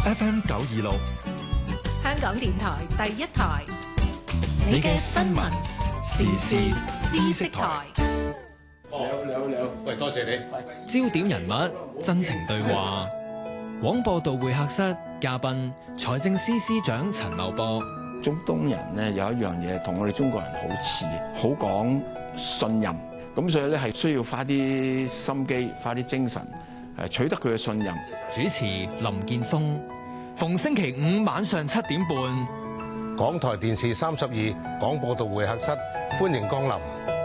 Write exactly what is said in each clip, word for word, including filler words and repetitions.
F M 九二六， 香港電台第一台， 你嘅新聞時事知識台。 你好，你好，你好，喂，多謝你。 焦點人物，真情對話。廣播道會客室嘉賓，財政司司長陳茂波。 中東人咧有一樣嘢同我哋中國人好似，好講信任，咁所以咧係需要花啲心機，花啲精神，誒取得佢嘅信任。 主持林健鋒，逢星期五晚上七點半， 港台電視三十二廣播道會客室，歡迎光臨。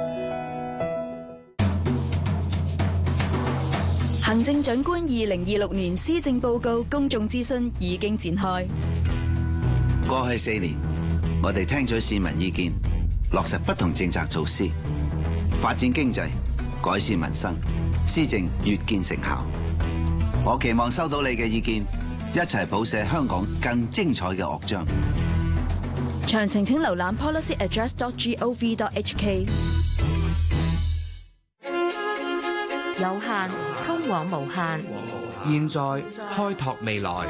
行政長官二零二六年施政報告公眾諮詢已經展開。 過去四年，我哋聽取市民意見，落實不同政策措施，發展經濟，改善民生，施政越見成效。我期望收到你嘅意見，一齊譜寫香港更精彩嘅樂章。 詳情請瀏覽 policy address dot gov dot h k。 有限通往無限， 現在開拓未來，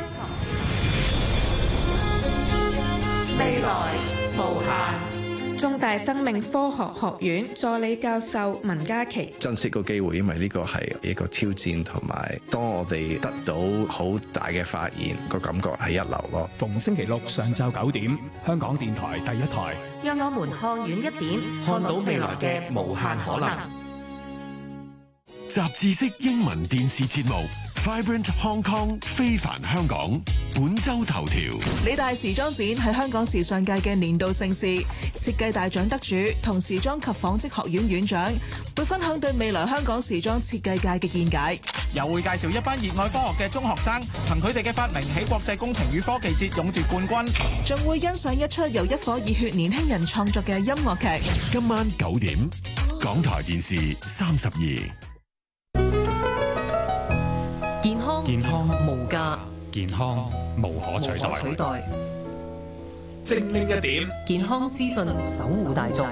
未來無限。 中大生命科學學院助理教授文嘉琪： 珍惜個機會，因為呢個係一個挑戰，同埋當我哋得到好大嘅發現，個感覺係一流咯。 逢星期六上晝九點，香港電台第一台， 讓我們看遠一點，看到未來嘅無限可能。 雜誌式英文電視節目 Vibrant Hong Kong 非凡香港本周頭條。 理大時裝展係香港時尚界嘅年度盛事，設計大獎得主同時裝及紡織學院院長會分享對未來香港時裝設計界嘅見解， 又會介紹一班熱愛科學嘅中學生憑佢哋嘅發明喺國際工程與科技節勇奪冠軍， 仲會欣賞一出由一顆熱血年輕人創作嘅音樂劇。 今晚九點，港台電視三十二。 健康， 健康無價， 健康無可取代。 取代。 精靈一點， 健康資訊守護大眾。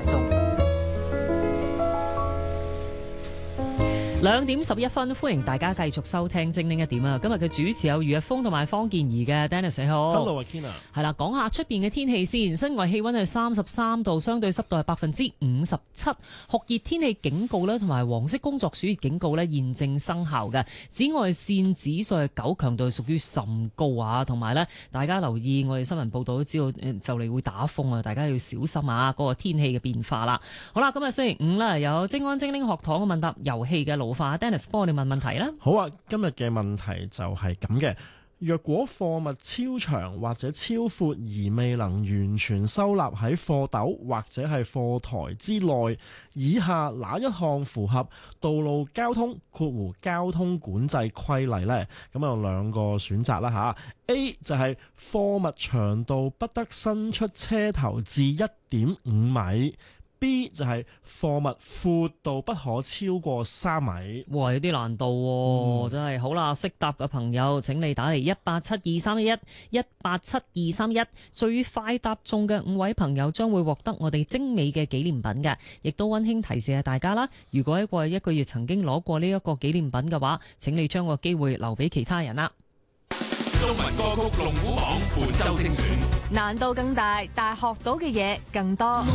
兩點十一分，歡迎大家繼續收聽精靈一點啊！今日嘅主持有余日峰同埋方健儀嘅 Dennis 你好 ，Hello Akina， 係啦，講下出邊嘅天氣先。室外氣溫係三十三度，相對濕度係百分之五十七，酷熱天氣警告咧，同埋黃色工作暑熱警告咧現正生效嘅。紫外線指數係九，強度屬於甚高啊！同埋咧，大家留意我哋新聞報道都知道，就嚟會打風啊！大家要小心啊！嗰個天氣嘅變化啦。好啦，今日星期五啦，有精安精靈學堂嘅問答遊戲嘅老化 Dennis 幫我哋問問題啦。 好啊，今日嘅問題就係咁嘅。若果貨物超長或者超闊而未能完全收納喺貨斗或者係貨台之內，以下哪一項符合道路交通括弧交通管制規例呢？咁有兩個選擇啦吓。A 就係貨物長度不得伸出車頭至一點五米。B 就係貨物闊度不可超過三米。 哇，有啲難度喎，嗯、真係好啦！識答嘅朋友請你打嚟一八七二三一一一八七二三一，最快答中嘅五位朋友將會獲得我哋精美嘅紀念品嘅。亦都溫馨提示下大家啦，如果喺過去一個月曾經攞過呢一個紀念品嘅話，請你將個機會留俾其他人啦。 中文歌曲龍虎榜本周精選， 難度更大，但係學到嘅嘢更多。